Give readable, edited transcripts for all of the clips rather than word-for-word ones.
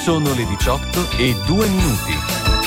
Sono le 18:02.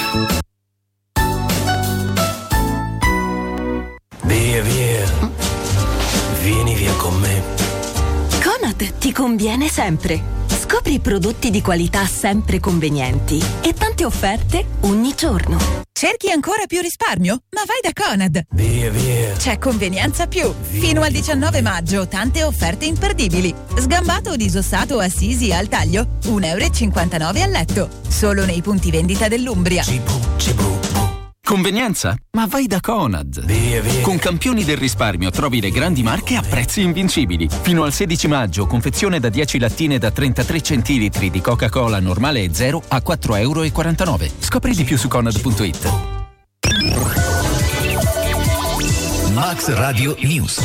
Via, via. Vieni via con me. Conad ti conviene sempre. Scopri prodotti di qualità sempre convenienti e tante offerte ogni giorno. Cerchi ancora più risparmio? Ma vai da Conad! Via, via. C'è Convenienza Più. Fino al 19 maggio, tante offerte imperdibili. Sgambato o disossato Assisi al taglio, €1,59 al letto. Solo nei punti vendita dell'Umbria. Cibu. Convenienza? Ma vai da Conad. Via, via. Con Campioni del Risparmio trovi le grandi marche a prezzi invincibili. Fino al 16 maggio, confezione da 10 lattine da 33 centilitri di Coca-Cola normale e zero a €4,49. Scopri di più su Conad.it. Max Radio News.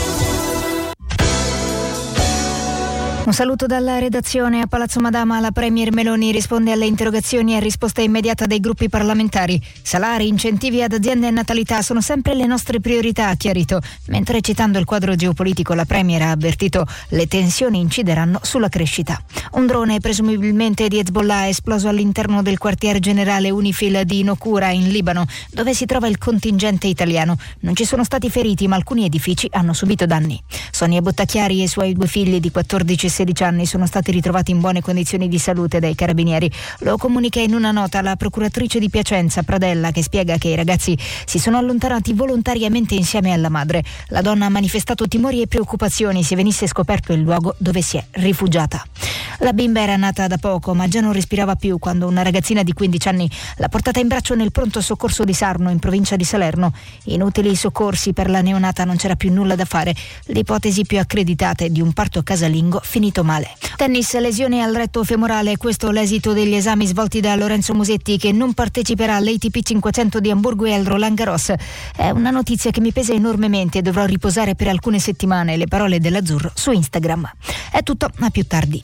Un saluto dalla redazione. A Palazzo Madama la Premier Meloni risponde alle interrogazioni a risposta immediata dei gruppi parlamentari. Salari, incentivi ad aziende e natalità sono sempre le nostre priorità, ha chiarito. Mentre citando il quadro geopolitico la Premier ha avvertito le tensioni incideranno sulla crescita. Un drone presumibilmente di Hezbollah è esploso all'interno del quartier generale Unifil di Nocura in Libano, dove si trova il contingente italiano. Non ci sono stati feriti, ma alcuni edifici hanno subito danni. Sonia Bottacchiari e i suoi 2 figli di 14 e 16 anni sono stati ritrovati in buone condizioni di salute dai carabinieri. Lo comunica in una nota la procuratrice di Piacenza, Pradella, che spiega che i ragazzi si sono allontanati volontariamente insieme alla madre. La donna ha manifestato timori e preoccupazioni se venisse scoperto il luogo dove si è rifugiata. La bimba era nata da poco, ma già non respirava più quando una ragazzina di 15 anni l'ha portata in braccio nel pronto soccorso di Sarno, in provincia di Salerno. Inutili soccorsi per la neonata, non c'era più nulla da fare. L'ipotesi più accreditata è di un parto casalingo finito male. Tennis, lesione al retto femorale, questo l'esito degli esami svolti da Lorenzo Musetti, che non parteciperà all'ATP 500 di Amburgo e al Roland Garros. È una notizia che mi pesa enormemente e dovrò riposare per alcune settimane, le parole dell'azzurro su Instagram. È tutto, a più tardi.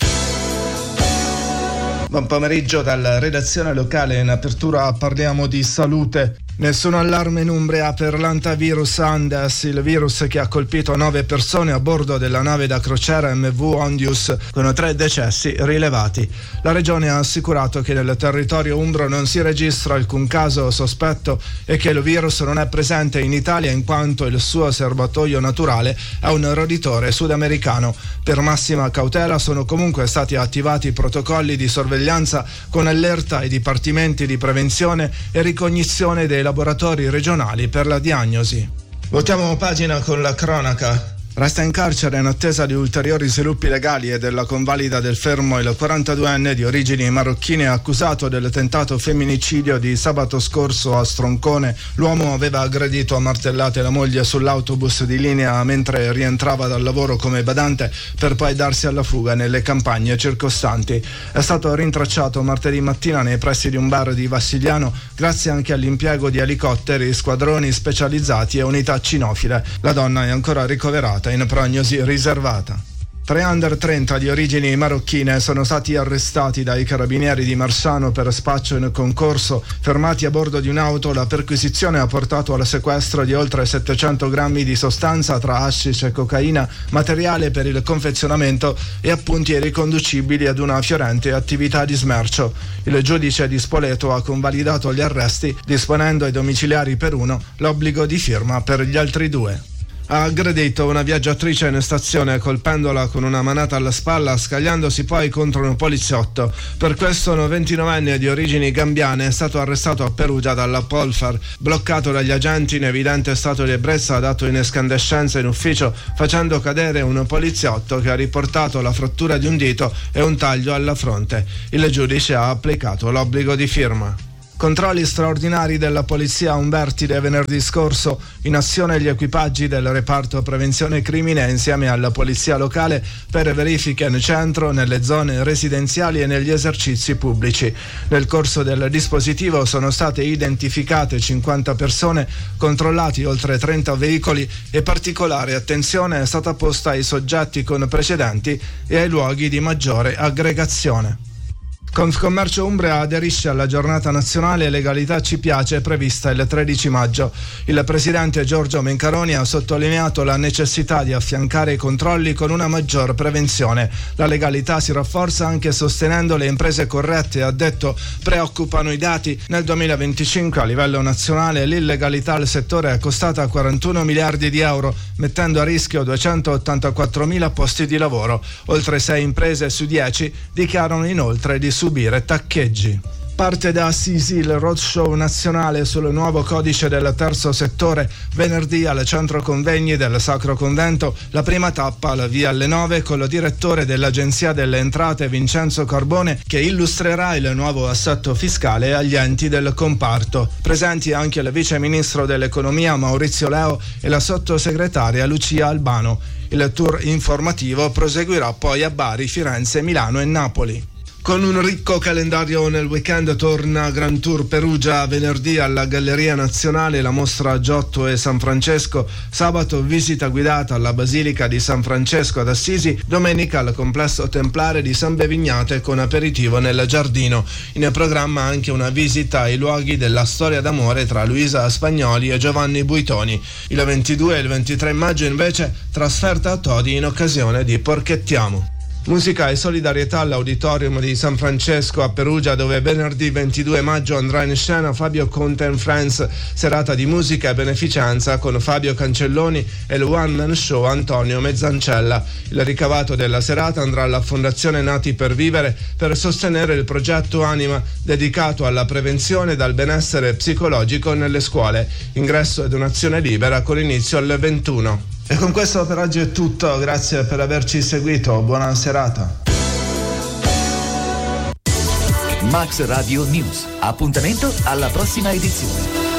Buon pomeriggio dalla redazione locale. In apertura parliamo di salute. Nessun allarme in Umbria per l'antivirus Andes, il virus che ha colpito 9 persone a bordo della nave da crociera MV Ondius, con 3 decessi rilevati. La regione ha assicurato che nel territorio umbro non si registra alcun caso sospetto e che il virus non è presente in Italia in quanto il suo serbatoio naturale è un roditore sudamericano. Per massima cautela sono comunque stati attivati protocolli di sorveglianza con allerta ai dipartimenti di prevenzione e ricognizione dei laboratori regionali per la diagnosi. Voltiamo pagina con la cronaca. Resta in carcere in attesa di ulteriori sviluppi legali e della convalida del fermo il 42enne di origini marocchine accusato del tentato femminicidio di sabato scorso a Stroncone. L'uomo aveva aggredito a martellate la moglie sull'autobus di linea mentre rientrava dal lavoro come badante, per poi darsi alla fuga nelle campagne circostanti. È stato rintracciato martedì mattina nei pressi di un bar di Vassigliano grazie anche all'impiego di elicotteri, squadroni specializzati e unità cinofile. La donna è ancora ricoverata in prognosi riservata. 3 under 30 di origini marocchine sono stati arrestati dai carabinieri di Marsano per spaccio in concorso. Fermati a bordo di un'auto, la perquisizione ha portato al sequestro di oltre 700 grammi di sostanza tra hashish e cocaina, materiale per il confezionamento e appunti riconducibili ad una fiorente attività di smercio. Il giudice di Spoleto ha convalidato gli arresti, disponendo ai domiciliari per uno l'obbligo di firma per gli altri 2. Ha aggredito una viaggiatrice in stazione colpendola con una manata alla spalla, scagliandosi poi contro un poliziotto. Per questo un 29enne di origini gambiane è stato arrestato a Perugia dalla Polfar. Bloccato dagli agenti in evidente stato di ebbrezza, ha dato in escandescenza in ufficio, facendo cadere un poliziotto che ha riportato la frattura di un dito e un taglio alla fronte. Il giudice ha applicato l'obbligo di firma. Controlli straordinari della polizia Umbertide venerdì scorso, in azione gli equipaggi del reparto prevenzione crimine insieme alla polizia locale per verifiche in centro, nelle zone residenziali e negli esercizi pubblici. Nel corso del dispositivo sono state identificate 50 persone, controllati oltre 30 veicoli e particolare attenzione è stata posta ai soggetti con precedenti e ai luoghi di maggiore aggregazione. Confcommercio Umbria aderisce alla giornata nazionale Legalità ci piace prevista il 13 maggio. Il presidente Giorgio Mencaroni ha sottolineato la necessità di affiancare i controlli con una maggior prevenzione. La legalità si rafforza anche sostenendo le imprese corrette, ha detto. Preoccupano i dati. Nel 2025 a livello nazionale l'illegalità al settore è costata 41 miliardi di euro, mettendo a rischio 284.000 posti di lavoro. Oltre 6 imprese su 10 dichiarano inoltre di subire taccheggi. Parte da Assisi il roadshow nazionale sul nuovo codice del terzo settore. Venerdì al centro convegni del Sacro Convento la prima tappa alla via alle 9 con il direttore dell'Agenzia delle Entrate Vincenzo Carbone, che illustrerà il nuovo assetto fiscale agli enti del comparto. Presenti anche il vice ministro dell'economia Maurizio Leo e la sottosegretaria Lucia Albano. Il tour informativo proseguirà poi a Bari, Firenze, Milano e Napoli. Con un ricco calendario nel weekend torna Grand Tour Perugia. Venerdì alla Galleria Nazionale la mostra Giotto e San Francesco, sabato visita guidata alla Basilica di San Francesco ad Assisi, domenica al complesso templare di San Bevignate con aperitivo nel giardino. In programma anche una visita ai luoghi della storia d'amore tra Luisa Spagnoli e Giovanni Buitoni. Il 22 e il 23 maggio invece trasferta a Todi in occasione di Porchettiamo. Musica e solidarietà all'Auditorium di San Francesco a Perugia, dove venerdì 22 maggio andrà in scena Fabio Conte and Friends, serata di musica e beneficenza con Fabio Cancelloni e il one man show Antonio Mezzancella. Il ricavato della serata andrà alla Fondazione Nati per Vivere per sostenere il progetto Anima, dedicato alla prevenzione dal benessere psicologico nelle scuole. Ingresso e donazione libera con inizio alle 21. E con questo per oggi è tutto, grazie per averci seguito, buona serata. Max Radio News, appuntamento alla prossima edizione.